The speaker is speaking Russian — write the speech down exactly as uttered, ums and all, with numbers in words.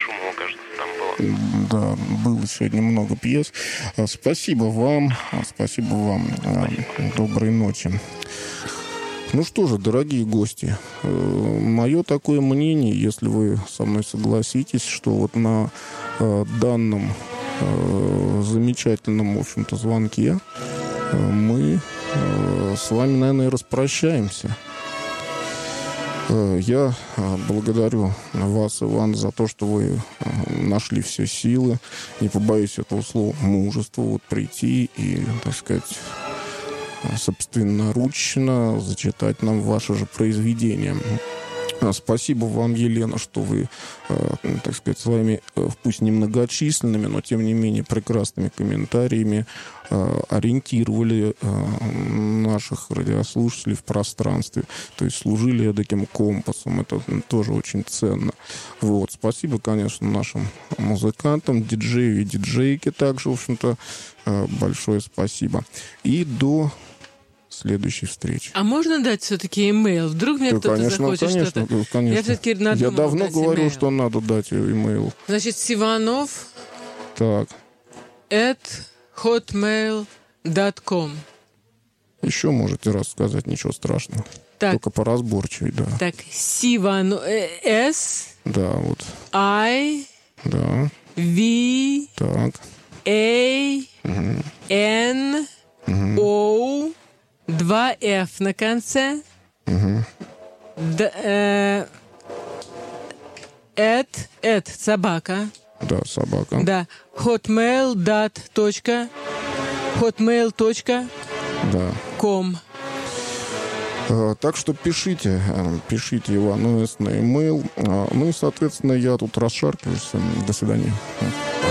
Шумова, кажется, там было. Да, было сегодня много пьес. Спасибо вам. Спасибо вам. Спасибо. Доброй ночи. Ну что же, дорогие гости, мое такое мнение, если вы со мной согласитесь, что вот на данном замечательном, в общем-то, звонке мы с вами, наверное, и распрощаемся. Я благодарю вас, Иван, за то, что вы нашли все силы, не побоюсь этого слова, мужество, вот прийти и, так сказать, собственноручно зачитать нам ваше же произведение. Спасибо вам, Елена, что вы, так сказать, своими, пусть немногочисленными, но тем не менее прекрасными комментариями ориентировали наших радиослушателей в пространстве. То есть служили таким компасом. Это тоже очень ценно. Вот. Спасибо, конечно, нашим музыкантам, диджею и диджейке также, в общем-то, большое спасибо. И до следующей встречи. А можно дать все-таки имейл? Вдруг мне да, кто-то конечно, захочет конечно, что-то... Конечно. Я все-таки надумала Я давно дать говорю, имейл. что надо дать имейл. Значит, Сиванов так. at hotmail dot com. Еще можете раз сказать, ничего страшного. Так. Только поразборчивее, да. Так, Сиванов... S... Да, вот. I... Да. V... Так. A... Угу. N... Угу. O... Два F на конце. Угу. Д, э, at, at, собака. Да, собака. Да. Hotmail dot точка hotmail точка да. com. А, так что пишите, пишите Ивану С. на имейл. А, ну и, соответственно, я тут расшаркиваюсь. До свидания.